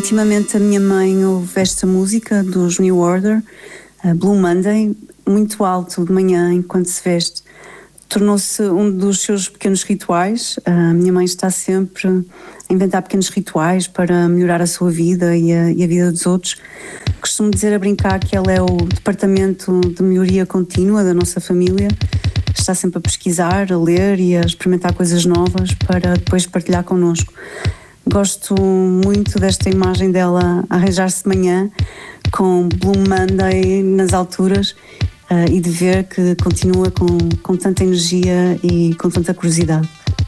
Ultimamente a minha mãe ouve esta música dos New Order, Blue Monday, muito alto de manhã enquanto se veste. Tornou-se um dos seus pequenos rituais. A minha mãe está sempre a inventar pequenos rituais para melhorar a sua vida e a vida dos outros. Costumo dizer a brincar que ela é o departamento de melhoria contínua da nossa família. Está sempre a pesquisar, a ler e a experimentar coisas novas para depois partilhar connosco. Gosto muito desta imagem dela a arranjar-se de manhã com Blue Monday nas alturas e de ver que continua com tanta energia e com tanta curiosidade.